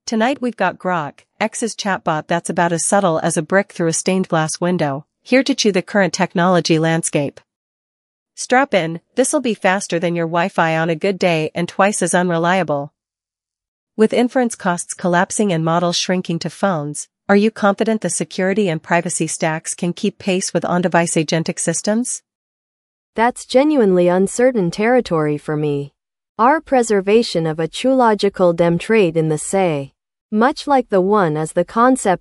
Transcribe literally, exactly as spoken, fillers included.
Tonight we've got Grok, X's chatbot that's about as subtle as a brick through a stained glass window, here to chew the current technology landscape. Strap in, this'll be faster than your Wi-Fi on a good day and twice as unreliable. With inference costs collapsing and models shrinking to phones, are you confident the security and privacy stacks can keep pace with on-device agentic systems? That's genuinely uncertain territory for me. Our preservation of a true logical dem trade in the say. Much like the one as the concept